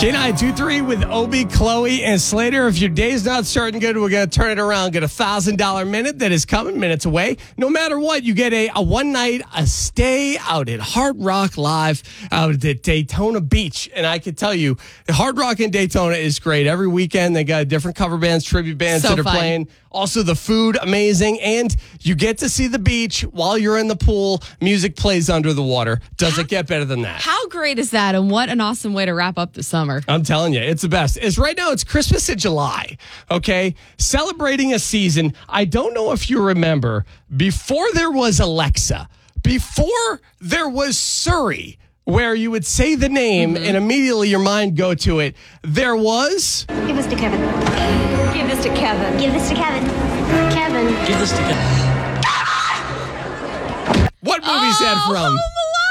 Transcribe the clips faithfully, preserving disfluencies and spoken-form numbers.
K nine two three with Obi, Chloe, and Slater. If your day's not starting good, we're going to turn it around. Get a one thousand dollars minute that is coming minutes away. No matter what, you get a, a one night, a stay out at Hard Rock Live out at Daytona Beach. And I can tell you, Hard Rock in Daytona is great. Every weekend, they got different cover bands, tribute bands So that are fun. playing. Also, the food, amazing. And you get to see the beach while you're in the pool. Music plays under the water. Does it get better than that? How great is that? And what an awesome way to wrap up the summer. I'm telling you, it's the best. It's right now, it's Christmas in July, okay? Celebrating a season. I don't know if you remember, before there was Alexa, before there was Siri, where you would say the name Mm-hmm. and immediately your mind go to it, there was... Give this to Kevin. Give this to Kevin. Give this to Kevin. Kevin. Give this to Kevin. What movie is that Oh, from?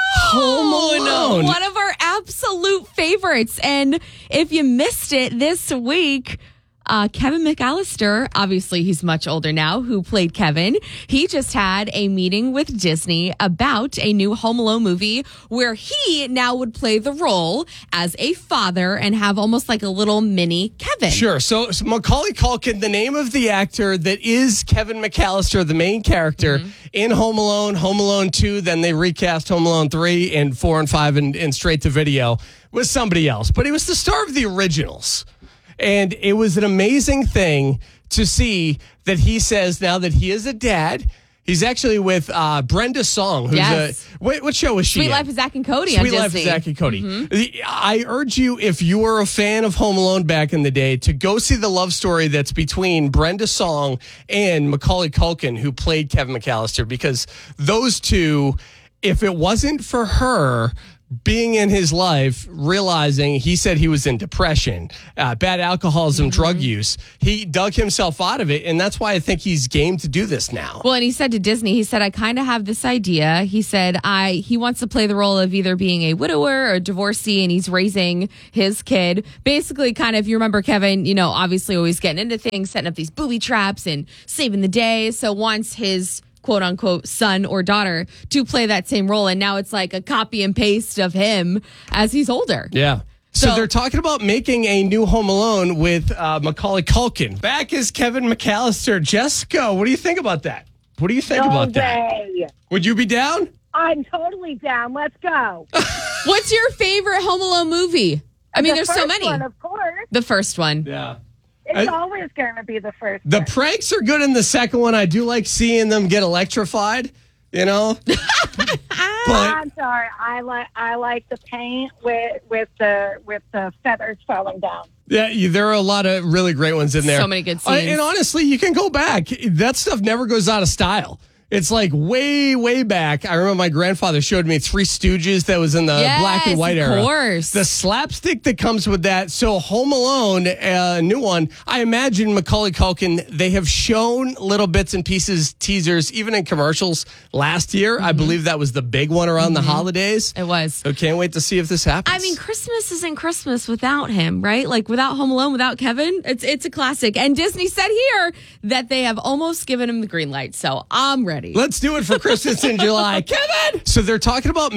Home Home Alone. One of our absolute favorites. And if you missed it this week, uh, Kevin McAllister, obviously he's much older now, who played Kevin. He just had a meeting with Disney about a new Home Alone movie where he now would play the role as a father and have almost like a little mini Kevin. Sure. So, so Macaulay Culkin, the name of the actor that is Kevin McAllister, the main character Mm-hmm. in Home Alone, Home Alone two, then they recast Home Alone three and four and five and, and straight to video, was somebody else. But he was the star of the originals. And it was an amazing thing to see that he says now that he is a dad. He's actually with uh, Brenda Song, who's Yes. a what, what show is she? Sweet in? Life of Zach and Cody Sweet on Life of Disney. Zach and Cody. The- I urge you, if you were a fan of Home Alone back in the day, to go see the love story that's between Brenda Song and Macaulay Culkin, who played Kevin McAllister, because those two, if it wasn't for her being in his life, realizing he said he was in depression, uh, bad alcoholism, drug use, he dug himself out of it. And that's why I think he's game to do this now. Well, and he said to Disney, he said, I kind of have this idea. He said, I he wants to play the role of either being a widower or a divorcee, and he's raising his kid. Basically, kind of, if you remember Kevin, you know, obviously always getting into things, setting up these booby traps and saving the day. So wants his quote unquote son or daughter to play that same role. And now it's like a copy and paste of him as he's older. Yeah. So, So- they're talking about making a new Home Alone with uh, Macaulay Culkin. Back as Kevin McAllister. Jessica, what do you think about that? What do you think No about that? way. Would you be down? I'm totally down. Let's go. What's your favorite Home Alone movie? I mean, The there's so first many. One, of course. The first one. Yeah. It's I- always going to be the first The one. pranks are good in the second one. I do like seeing them get electrified, you know? but I'm sorry. I like I like the paint with with the with the feathers falling down. yeah, you- there are a lot of really great ones in there. So many good Uh, scenes. and honestly, you can go back. That stuff never goes out of style. It's like way, way back. I remember my grandfather showed me Three Stooges that was in the Yes, black and white of era. course. The slapstick that comes with that. So Home Alone, a uh, new one, I imagine Macaulay Culkin, they have shown little bits and pieces, teasers, even in commercials last year. I believe that was the big one around the holidays. It was. So can't wait to see if this happens. I mean, Christmas isn't Christmas without him, right? Like without Home Alone, without Kevin, it's it's a classic. And Disney said here that they have almost given him the green light, so I'm ready. let's do it for Christmas in July. Kevin! So they're talking about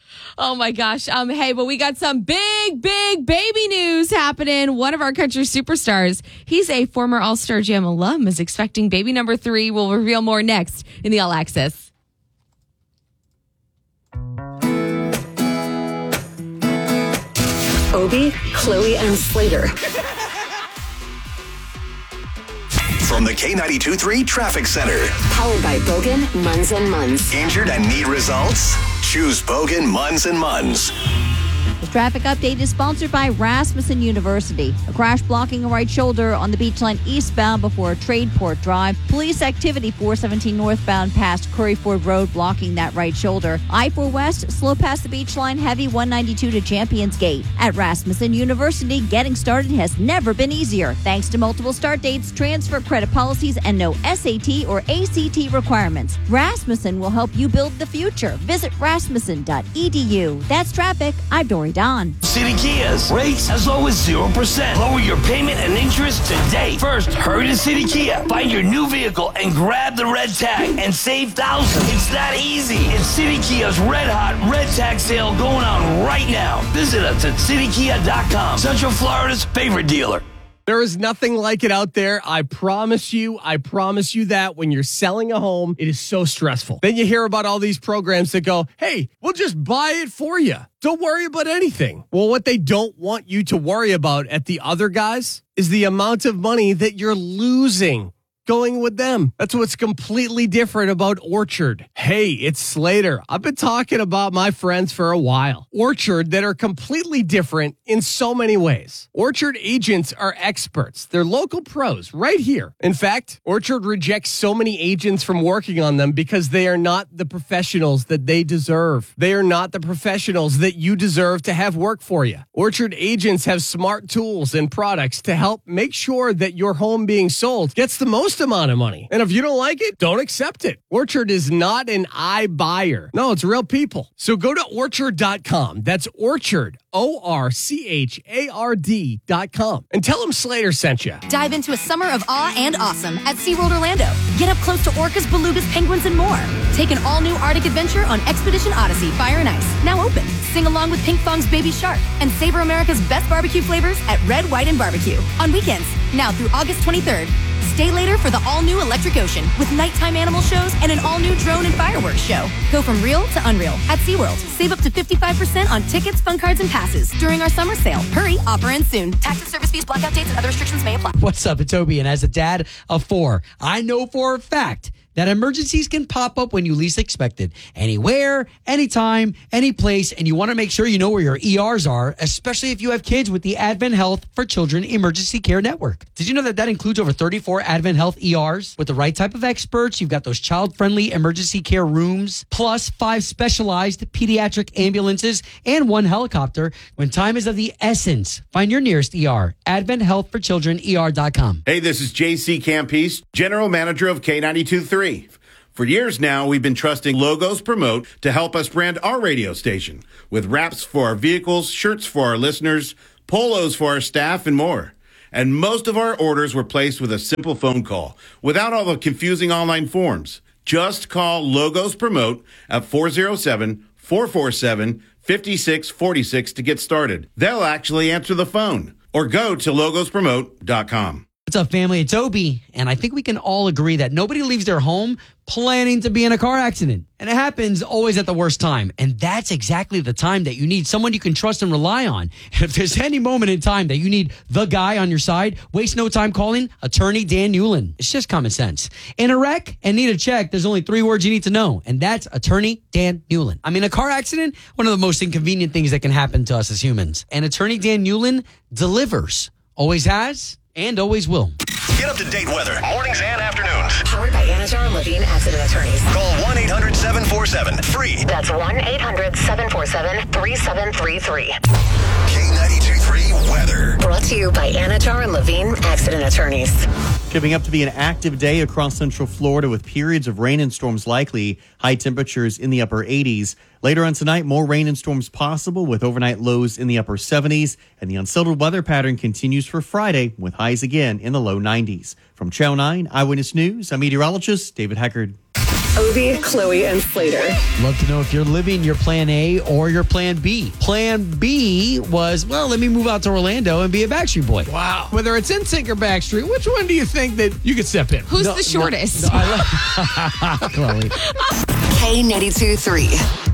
Oh my gosh. Um, hey, but we got some big, big baby news happening. One of our country superstars, he's a former All-Star Jam alum, is expecting baby number three. We'll reveal more next in the All Access. Obi, Chloe, and Slater. From the K ninety-two three Traffic Center. Powered by Bogan, Munz and Munz. Injured and need results? Choose Bogan, Munz and Munz. This traffic update is sponsored by Rasmussen University. A crash blocking a right shoulder on the beach line eastbound before Tradeport Drive. Police activity four seventeen northbound past Curryford Road blocking that right shoulder. I four West slow past the beach line heavy one ninety-two to Champions Gate. At Rasmussen University, getting started has never been easier. Thanks to multiple start dates, transfer credit policies, and no S A T or A C T requirements. Rasmussen will help you build the future. Visit rasmussen dot e d u. That's traffic. I'm Dory Dye. Don. City Kia's rates as low as zero percent. Lower your payment and interest today. First, hurry to City Kia. Find your new vehicle and grab the red tag and save thousands. It's that easy. It's City Kia's red hot red tag sale going on right now. Visit us at city kia dot com. Central Florida's favorite dealer. There is nothing like it out there. I promise you. I promise you that when you're selling a home, it is so stressful. Then you hear about all these programs that go, hey, we'll just buy it for you. Don't worry about anything. Well, what they don't want you to worry about at the other guys is the amount of money that you're losing going with them. That's what's completely different about Orchard. Hey, it's Slater. I've been talking about my friends for a while. Orchard that are completely different in so many ways. Orchard agents are experts. They're local pros right here. In fact, Orchard rejects so many agents from working on them because they are not the professionals that they deserve. They are not the professionals that you deserve to have work for you. Orchard agents have smart tools and products to help make sure that your home being sold gets the most amount of money. And if you don't like it, don't accept it. Orchard is not an iBuyer. No, it's real people. So go to orchard dot com. That's Orchard, O R C H A R D dot com. And tell them Slater sent you. Dive into a summer of awe and awesome at SeaWorld Orlando. Get up close to orcas, belugas, penguins, and more. Take an all-new Arctic adventure on Expedition Odyssey Fire and Ice. Now open. Sing along with Pink Fong's Baby Shark and savor America's best barbecue flavors at Red, White, and Barbecue. On weekends, now through August twenty-third. Stay later for the all-new Electric Ocean with nighttime animal shows and an all-new drone and fireworks show. Go from real to unreal at SeaWorld. Save up to fifty-five percent on tickets, fun cards, and passes during our summer sale. Hurry, offer ends soon. Tax and service fees, blackout dates, and other restrictions may apply. What's up? It's Obi, and as a dad of four, I know for a fact that emergencies can pop up when you least expect it. Anywhere, anytime, any place, and you want to make sure you know where your E Rs are, especially if you have kids with the Advent Health for Children Emergency Care Network. Did you know that that includes over thirty-four Advent Health E Rs? With the right type of experts, you've got those child-friendly emergency care rooms, plus five specialized pediatric ambulances and one helicopter. When time is of the essence, find your nearest E R, advent health for children E R dot com. Hey, this is J C Campese, General Manager of K ninety-two point three. For years now, we've been trusting Logos Promote to help us brand our radio station with wraps for our vehicles, shirts for our listeners, polos for our staff, and more. And most of our orders were placed with a simple phone call without all the confusing online forms. Just call Logos Promote at four oh seven, four four seven, five six four six to get started. They'll actually answer the phone or go to logos promote dot com. What's up, family? It's Obi, and I think we can all agree that nobody leaves their home planning to be in a car accident. And it happens always at the worst time. And that's exactly the time that you need someone you can trust and rely on. And if there's any moment in time that you need the guy on your side, waste no time calling Attorney Dan Newlin. It's just common sense. In a wreck and need a check, there's only three words you need to know, and that's Attorney Dan Newlin. I mean, a car accident, one of the most inconvenient things that can happen to us as humans. And Attorney Dan Newlin delivers. Always has and always will. Get up-to-date weather, mornings and afternoons. Powered by Anajar and Levine Accident Attorneys. Call one eight hundred seven four seven free. That's one eight hundred seven four seven three seven three three. K ninety-two point three weather. Brought to you by Anajar and Levine Accident Attorneys. Shaping up to be an active day across central Florida with periods of rain and storms likely. High temperatures in the upper eighties. Later on tonight, more rain and storms possible with overnight lows in the upper seventies. And the unsettled weather pattern continues for Friday with highs again in the low nineties. From Channel nine Eyewitness News, I'm meteorologist David Heckard. Obi, Chloe, and Slater. Love to know if you're living your plan A or your plan B. Plan B was, well, let me move out to Orlando and be a Backstreet Boy. Wow. Whether it's N Sync or Backstreet, which one do you think that you could step in? Who's No, the shortest? No, no, I love Chloe. K ninety-two point three.